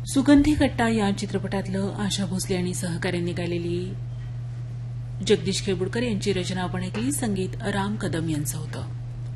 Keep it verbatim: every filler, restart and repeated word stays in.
सुगंधी कट्टा या चित्रपटातलं आशा भोसले आणि सहकाऱ्यांनी गायलेली जगदीश खेळबुडकर यांची रचना आपण ऐकली. संगीत राम कदम यांचं होतं.